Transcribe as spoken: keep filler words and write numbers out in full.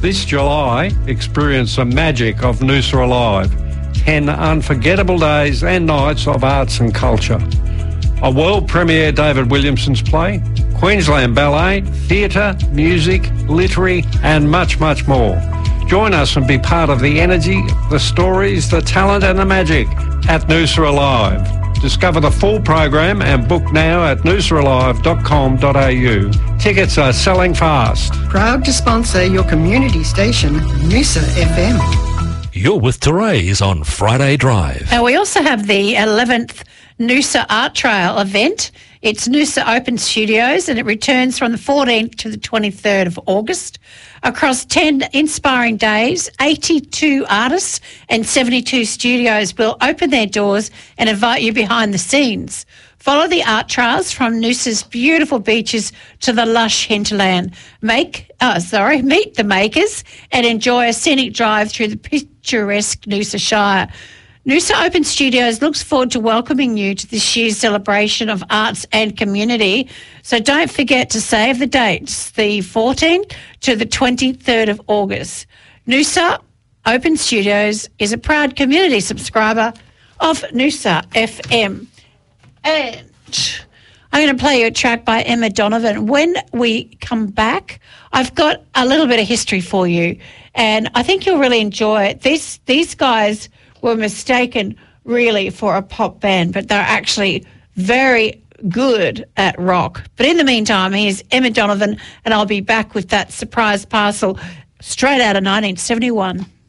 This July, experience the magic of Noosa Alive. ten unforgettable days and nights of arts and culture. A world premiere David Williamson's play, Queensland Ballet, theatre, music, literary and much, much more. Join us and be part of the energy, the stories, the talent and the magic at Noosa Alive. Discover the full program and book now at noosa alive dot com dot a u. Tickets are selling fast. Proud to sponsor your community station, Noosa F M. You're with Therese on Friday Drive. And we also have the eleventh Noosa Art Trail event. It's Noosa Open Studios and it returns from the fourteenth to the twenty-third of August. Across ten inspiring days, eighty-two artists and seventy-two studios will open their doors and invite you behind the scenes. Follow the art trails from Noosa's beautiful beaches to the lush hinterland. Make, oh, sorry, meet the makers and enjoy a scenic drive through the picturesque Noosa Shire. Noosa Open Studios looks forward to welcoming you to this year's celebration of arts and community. So don't forget to save the dates, the fourteenth to the twenty-third of August. Noosa Open Studios is a proud community subscriber of Noosa F M. And I'm going to play you a track by Emma Donovan. When we come back, I've got a little bit of history for you, and I think you'll really enjoy it. These, these guys were mistaken really for a pop band, but they're actually very good at rock. But in the meantime, here's Emma Donovan, and I'll be back with that surprise parcel straight out of nineteen seventy-one.